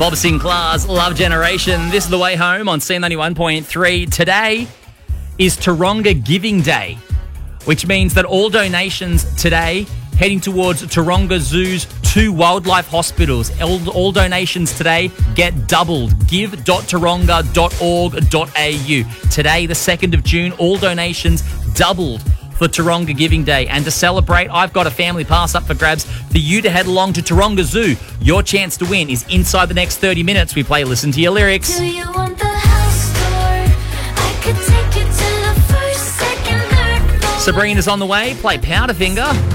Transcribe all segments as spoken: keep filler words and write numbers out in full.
Bob Sinclair's Love Generation. This is The Way Home on C ninety-one point three. Today is Taronga Giving Day, which means that all donations today heading towards Taronga Zoo's two wildlife hospitals. All, all donations today get doubled. give dot taronga dot org dot a u. Today, the second of June, all donations doubled for Taronga Giving Day. And to celebrate, I've got a family pass up for grabs for you to head along to Taronga Zoo. Your chance to win is inside the next thirty minutes. We play Listen to Your Lyrics. Do you want the house tour? I could take you to the first, second, third floor. Sabrina's on the way. Play Powderfinger.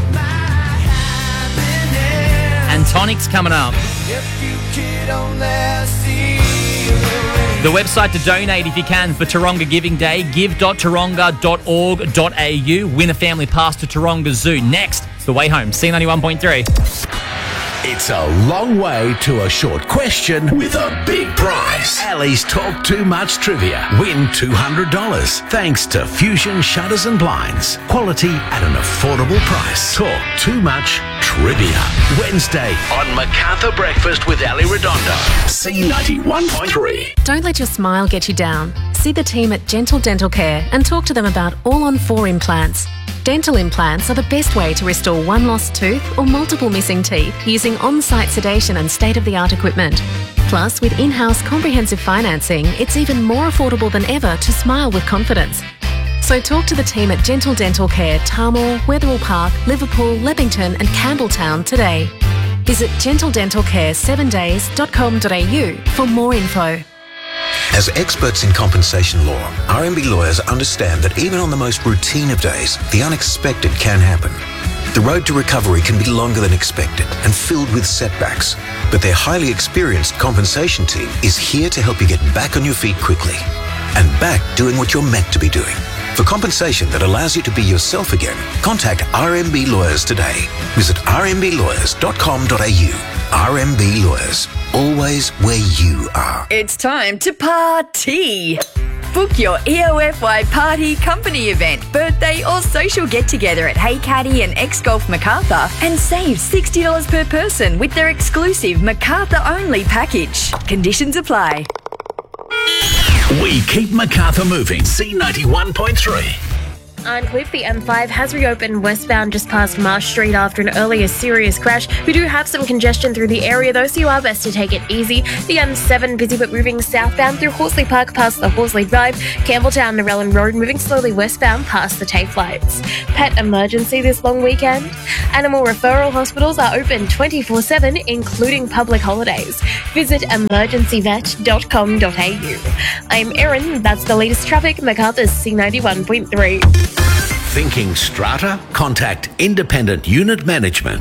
And Tonic's coming up. The website to donate, if you can, for Taronga Giving Day, give dot taronga dot org dot a u. Win a family pass to Taronga Zoo. Next, The Way Home, C ninety-one point three. It's a long way to a short question with a big prize. Ali's Talk Too Much Trivia. Win two hundred dollars. Thanks to Fusion Shutters and Blinds. Quality at an affordable price. Talk Too Much Trivia. Wednesday on MacArthur Breakfast with Ali Redondo. C ninety-one point three. Don't let your smile get you down. See the team at Gentle Dental Care and talk to them about all-on-four implants. Dental implants are the best way to restore one lost tooth or multiple missing teeth using on-site sedation and state-of-the-art equipment. Plus, with in-house comprehensive financing, it's even more affordable than ever to smile with confidence. So talk to the team at Gentle Dental Care, Tarmore, Wetherill Park, Liverpool, Leppington and Campbelltown today. Visit gentle dental care seven days dot com dot a u for more info. As experts in compensation law, R M B lawyers understand that even on the most routine of days, the unexpected can happen. The road to recovery can be longer than expected and filled with setbacks, but their highly experienced compensation team is here to help you get back on your feet quickly and back doing what you're meant to be doing. For compensation that allows you to be yourself again, contact R M B Lawyers today. Visit r m b lawyers dot com dot a u. R M B Lawyers, always where you are. It's time to party. Book your E O F Y party, company event, birthday or social get-together at Hey Caddy and X-Golf MacArthur and save sixty dollars per person with their exclusive MacArthur-only package. Conditions apply. We keep MacArthur moving. C ninety-one point three. On Cliff, the M five has reopened westbound just past Marsh Street after an earlier serious crash. We do have some congestion through the area though, so you are best to take it easy. The M seven busy but moving southbound through Horsley Park past the Horsley Drive. Campbelltown Narellan Road moving slowly westbound past the TAFE lights. Pet emergency this long weekend. Animal referral hospitals are open twenty-four seven, including public holidays. Visit emergency vet dot com dot a u. I'm Erin, that's the latest traffic, MacArthur's C ninety-one point three. Thinking strata? Contact Independent Unit Management.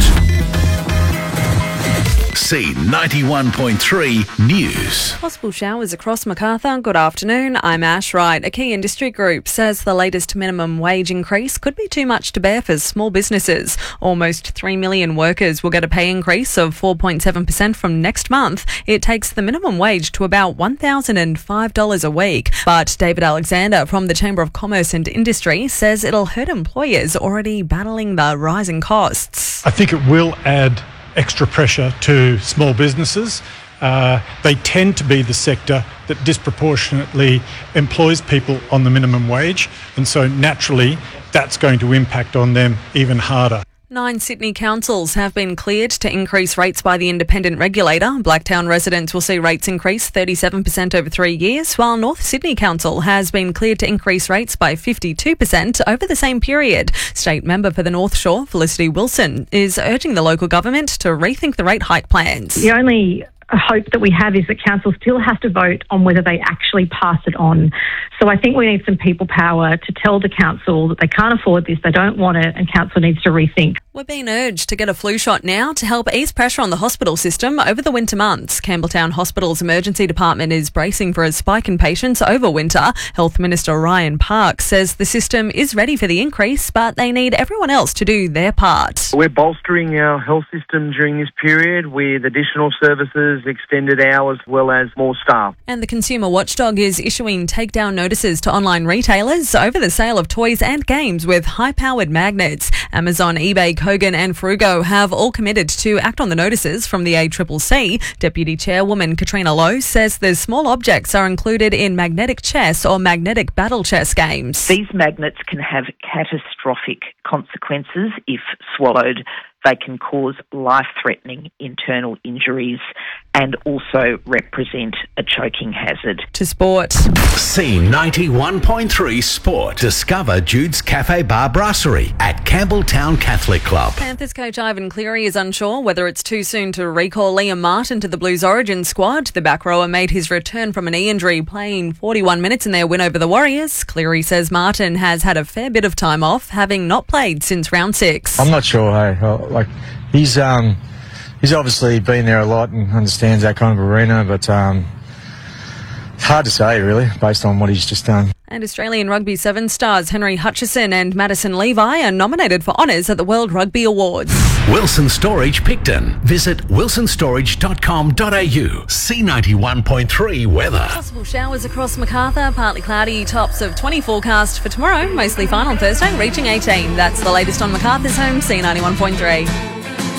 C ninety-one point three News. Possible showers across MacArthur. Good afternoon. I'm Ash Wright. A key industry group says the latest minimum wage increase could be too much to bear for small businesses. Almost three million workers will get a pay increase of four point seven percent from next month. It takes the minimum wage to about one thousand five dollars a week. But David Alexander from the Chamber of Commerce and Industry says it'll hurt employers already battling the rising costs. I think it will add extra pressure to small businesses. Uh, they tend to be the sector that disproportionately employs people on the minimum wage, and so naturally that's going to impact on them even harder. Nine Sydney councils have been cleared to increase rates by the independent regulator. Blacktown residents will see rates increase thirty-seven percent over three years, while North Sydney Council has been cleared to increase rates by fifty-two percent over the same period. State member for the North Shore, Felicity Wilson, is urging the local government to rethink the rate hike plans. The only hope that we have is that council still has to vote on whether they actually pass it on. So I think we need some people power to tell the council that they can't afford this, they don't want it, and council needs to rethink. We're being urged to get a flu shot now to help ease pressure on the hospital system over the winter months. Campbelltown Hospital's emergency department is bracing for a spike in patients over winter. Health Minister Ryan Park says the system is ready for the increase, but they need everyone else to do their part. We're bolstering our health system during this period with additional services hours, extended hours, as well as more staff. And the Consumer Watchdog is issuing takedown notices to online retailers over the sale of toys and games with high-powered magnets. Amazon, eBay, Kogan and Frugo have all committed to act on the notices from the A C C C. Deputy Chairwoman Katrina Lowe says the small objects are included in magnetic chess or magnetic battle chess games. These magnets can have catastrophic consequences if swallowed. They can cause life-threatening internal injuries and also represent a choking hazard. To sport. C ninety-one point three Sport. Discover Jude's Cafe Bar Brasserie at Campbelltown Catholic Club. Panthers coach Ivan Cleary is unsure whether it's too soon to recall Liam Martin to the Blues Origin squad. The back rower made his return from a knee injury, playing forty-one minutes in their win over the Warriors. Cleary says Martin has had a fair bit of time off, having not played since round six. I'm not sure, hey. Like, he's um, he's obviously been there a lot and understands that kind of arena, but um, it's hard to say, really, based on what he's just done. And Australian Rugby Seven stars Henry Hutchison and Madison Levi are nominated for honours at the World Rugby Awards. Wilson Storage Picton. Visit wilson storage dot com dot a u. C ninety-one point three weather. Possible showers across Macarthur, partly cloudy, tops of twenty forecast for tomorrow, mostly fine on Thursday, reaching eighteen. That's the latest on Macarthur's home, C ninety-one point three.